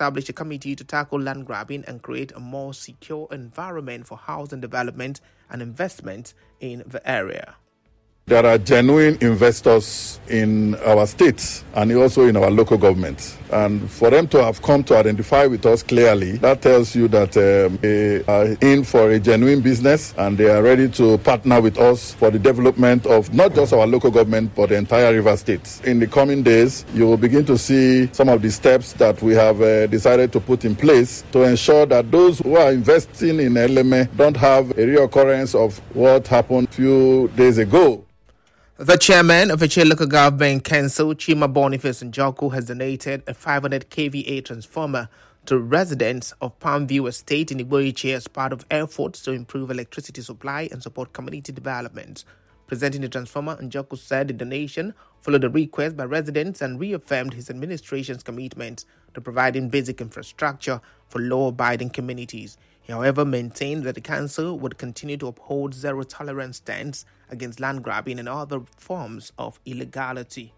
establish a committee to tackle land grabbing and create a more secure environment for housing development and investment in the area. There are genuine investors in our states and also in our local government. And for them to have come to identify with us clearly, that tells you that they are in for a genuine business and they are ready to partner with us for the development of not just our local government, but the entire River State. In the coming days, you will begin to see some of the steps that we have decided to put in place to ensure that those who are investing in Eleme don't have a reoccurrence of what happened a few days ago. The chairman of Echere Local Government Council, Chima Boniface Njoku, has donated a 500 kVA transformer to residents of Palmview Estate in Igboiche as part of efforts to improve electricity supply and support community development. Presenting the transformer, Njoku said the donation followed a request by residents and reaffirmed his administration's commitment to providing basic infrastructure for law-abiding communities. He, however, maintained that the council would continue to uphold zero-tolerance stance against land grabbing and other forms of illegality.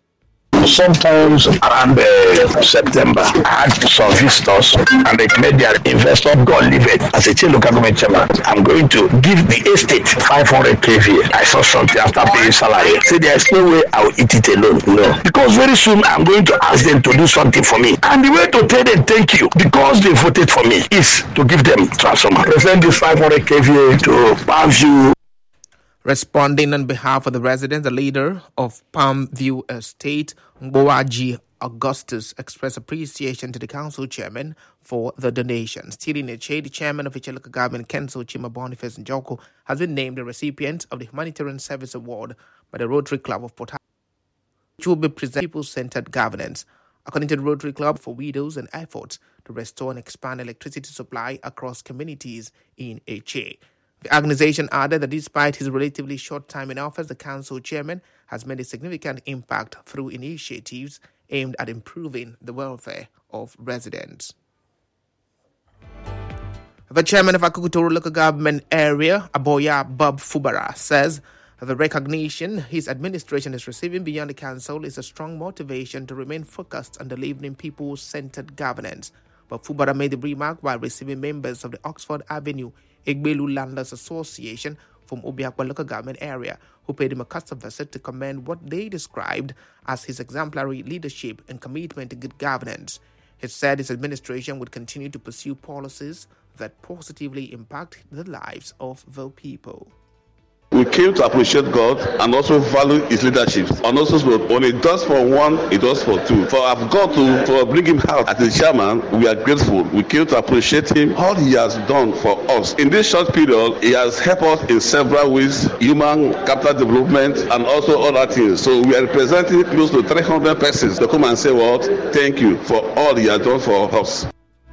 Sometimes around September, I had some visitors and they made their investor go leave it. As a local government chairman, I'm going to give the estate 500 kVA. I saw something after paying salary. Say there's no way I'll eat it alone. No. Because very soon I'm going to ask them to do something for me. And the way to tell them thank you, because they voted for me, is to give them transformer. Present this 500 kVA to Palmview. Responding on behalf of the residents, the leader of Palmview Estate, Mbowaji Augustus, expressed appreciation to the council chairman for the donation. Still in Echere, the chairman of Echere Local Government Council, Chima Boniface Njoku, has been named the recipient of the Humanitarian Service Award by the Rotary Club of Port Harcourt, which will be presented people-centered governance. According to the Rotary Club, for widows and efforts to restore and expand electricity supply across communities in Echere. The organization added that despite his relatively short time in office, the council chairman has made a significant impact through initiatives aimed at improving the welfare of residents. The chairman of Akukutoro Local Government Area, Aboya Bob Fubara, says the recognition his administration is receiving beyond the council is a strong motivation to remain focused on delivering people-centered governance. But Fubara made the remark while receiving members of the Oxford Avenue Egbelu Landers Association from Obiakwa Local Government Area, who paid him a custom visit to commend what they described as his exemplary leadership and commitment to good governance. He said his administration would continue to pursue policies that positively impact the lives of the people. We came to appreciate God and also value His leadership. And also, when it does for one, it does for two. For I've got to bring Him out as the chairman, we are grateful. We came to appreciate Him, all He has done for us. In this short period, He has helped us in several ways, human capital development and also other things. So we are representing close to 300 persons to come and say, well, thank you for all He has done for us.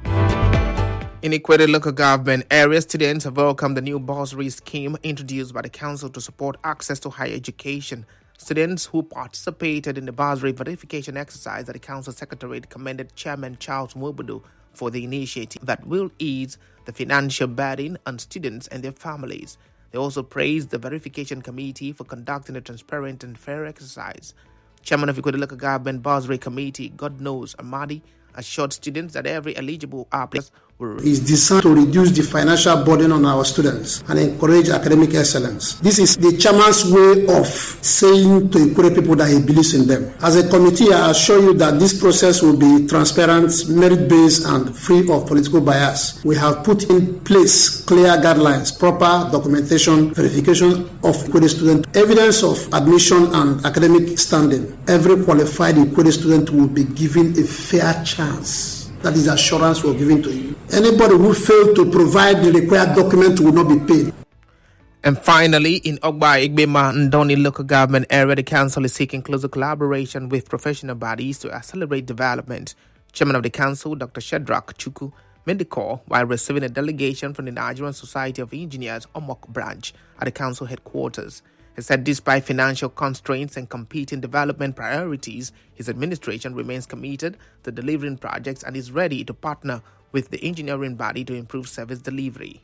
In Echere Local Government Area, students have welcomed the new bursary scheme introduced by the council to support access to higher education. Students who participated in the bursary verification exercise at the council secretariat commended Chairman Charles Mwobodo for the initiative that will ease the financial burden on students and their families. They also praised the verification committee for conducting a transparent and fair exercise. Chairman of Echere Local Government Bursary Committee, Godknows Amadi, assured students that every eligible applicant is designed to reduce the financial burden on our students and encourage academic excellence. This is the chairman's way of saying to Echere people that he believes in them. As a committee, I assure you that this process will be transparent, merit-based, and free of political bias. We have put in place clear guidelines, proper documentation, verification of Echere student, evidence of admission and academic standing. Every qualified Echere student will be given a fair chance. That is assurance we're giving to you. Anybody who failed to provide the required document will not be paid. And finally, in Ogba Igbema Ndoni Local Government Area, the council is seeking closer collaboration with professional bodies to accelerate development. Chairman of the council, Dr. Shedrack Chukwu, made the call while receiving a delegation from the Nigerian Society of Engineers, Omok branch, at the council headquarters. He said despite financial constraints and competing development priorities, his administration remains committed to delivering projects and is ready to partner with the engineering body to improve service delivery.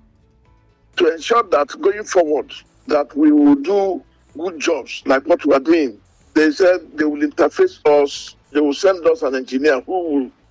To ensure that going forward, that we will do good jobs like what we are doing. They said they will interface us, they will send us an engineer who will